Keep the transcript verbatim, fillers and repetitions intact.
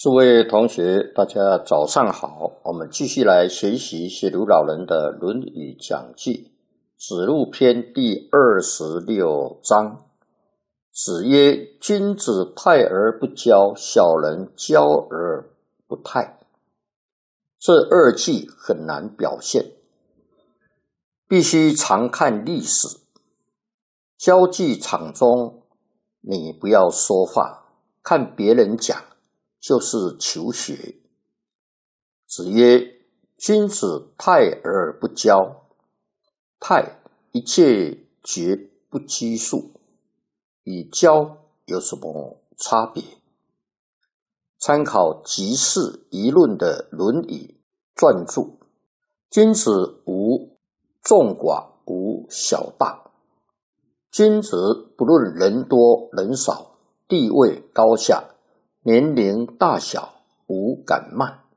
诸位同学，大家早上好。我们继续来学习写鲁老人的《论语讲记》子路篇第二十六章。子曰：君子泰而不骄，小人骄而不泰。这二句很难表现，必须常看历史。交际场中，你不要说话，看别人讲就是求学。子曰：君子泰而不骄。泰，一切绝不拘束，与骄有什么差别？参考集事议论的《论语》撰注。君子无众寡，无小大。君子不论人多人少，地位高下，年龄大小，无敢慢。